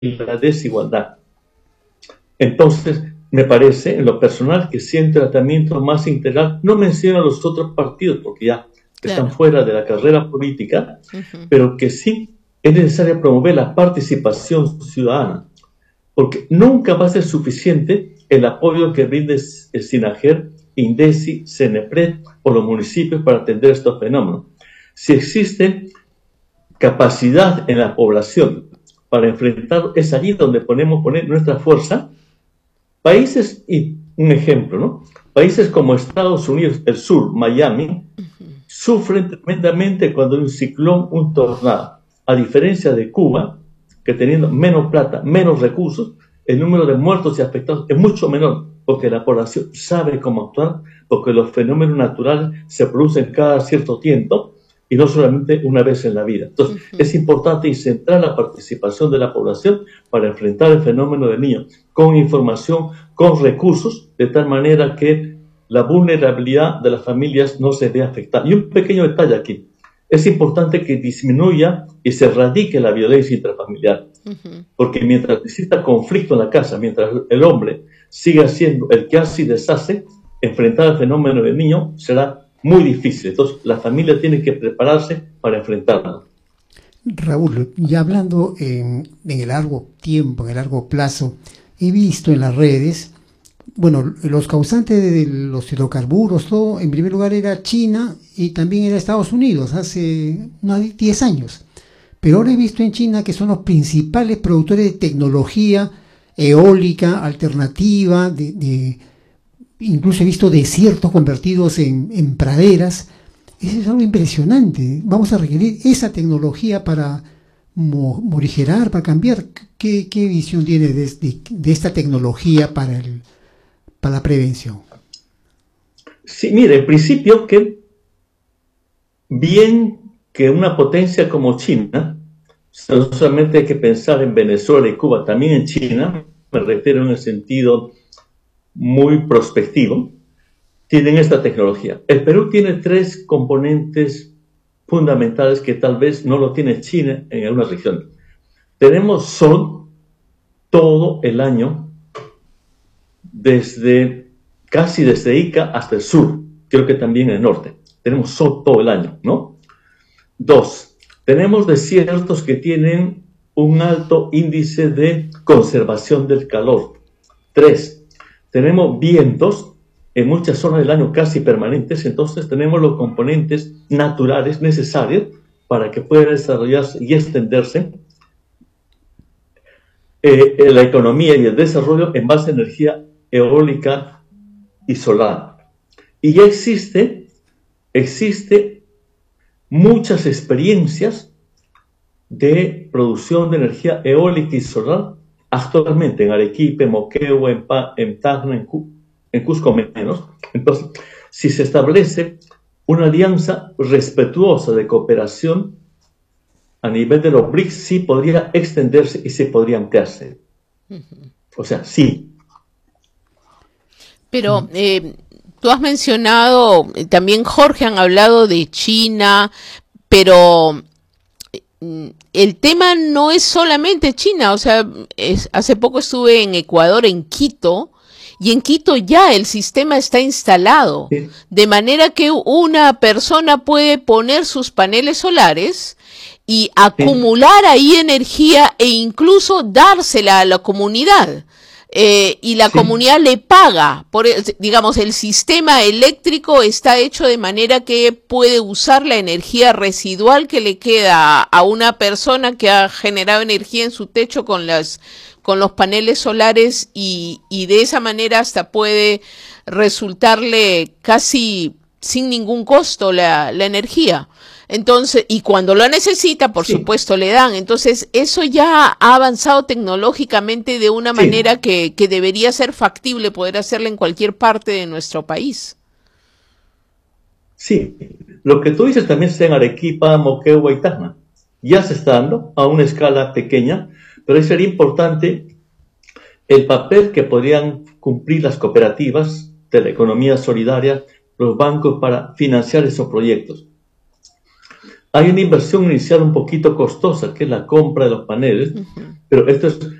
la desigualdad. Entonces, me parece, en lo personal, que si un tratamiento más integral, no menciona a los otros partidos, porque ya están fuera de la carrera política, pero que sí es necesario promover la participación ciudadana, porque nunca va a ser suficiente el apoyo que brinde el SINAGER, INDECI, CENEPRED o los municipios para atender estos fenómenos. Si existe capacidad en la población para enfrentar, es allí donde podemos poner nuestra fuerza. Países, y un ejemplo, ¿no? Países como Estados Unidos, el sur, Miami, sufren tremendamente cuando hay un ciclón, un tornado. A diferencia de Cuba, que teniendo menos plata, menos recursos, el número de muertos y afectados es mucho menor, porque la población sabe cómo actuar, porque los fenómenos naturales se producen cada cierto tiempo y no solamente una vez en la vida. Entonces, es importante y centrar la participación de la población para enfrentar el fenómeno del niño, con información, con recursos, de tal manera que la vulnerabilidad de las familias no se vea afectada. Y un pequeño detalle aquí. Es importante que disminuya y se erradique la violencia intrafamiliar. Porque mientras exista conflicto en la casa, mientras el hombre siga siendo el que hace y deshace, enfrentar el fenómeno del niño será muy difícil. Entonces, la familia tiene que prepararse para enfrentarlo. Raúl, ya hablando en el largo tiempo, en el largo plazo, he visto en las redes, bueno, los causantes de los hidrocarburos, todo, en primer lugar era China y también era Estados Unidos, hace unos 10 años. Pero ahora he visto en China que son los principales productores de tecnología eólica, alternativa, incluso he visto desiertos convertidos en praderas. Eso es algo impresionante. Vamos a requerir esa tecnología para morigerar, para cambiar. ¿Qué visión tiene de esta tecnología para la prevención? Sí, mire, en principio que bien que una potencia como China, no solamente hay que pensar en Venezuela y Cuba, también en China, me refiero en el sentido muy prospectivo, tienen esta tecnología. El Perú tiene 3 componentes fundamentales que tal vez no lo tiene China en algunas regiones. Tenemos sol todo el año, casi desde Ica hasta el sur, creo que también en el norte. Tenemos sol todo el año, ¿no? 2, tenemos desiertos que tienen un alto índice de conservación del calor. 3, tenemos vientos en muchas zonas del año casi permanentes, entonces tenemos los componentes naturales necesarios para que pueda desarrollarse y extenderse la economía y el desarrollo en base a energía eólica y solar. Y ya existe muchas experiencias de producción de energía eólica y solar actualmente en Arequipa, en Moquegua, en Tacna, en Cusco menos. Entonces, si se establece una alianza respetuosa de cooperación a nivel de los BRICS, sí podría extenderse y se podría ampliarse. O sea, sí. Pero tú has mencionado, también Jorge han hablado de China, pero el tema no es solamente China. O sea, hace poco estuve en Ecuador, en Quito, y en Quito ya el sistema está instalado, de manera que una persona puede poner sus paneles solares y acumular ahí energía e incluso dársela a la comunidad. Y la comunidad le paga, digamos, el sistema eléctrico está hecho de manera que puede usar la energía residual que le queda a una persona que ha generado energía en su techo con los paneles solares y de esa manera hasta puede resultarle casi sin ningún costo la energía. Entonces, y cuando lo necesita, por supuesto, le dan. Entonces, eso ya ha avanzado tecnológicamente de una manera que debería ser factible poder hacerlo en cualquier parte de nuestro país. Sí, lo que tú dices también está en Arequipa, Moquegua y Tacna. Ya se está dando a una escala pequeña, pero ahí sería importante el papel que podrían cumplir las cooperativas de la economía solidaria, los bancos para financiar esos proyectos. Hay una inversión inicial un poquito costosa, que es la compra de los paneles, pero esto es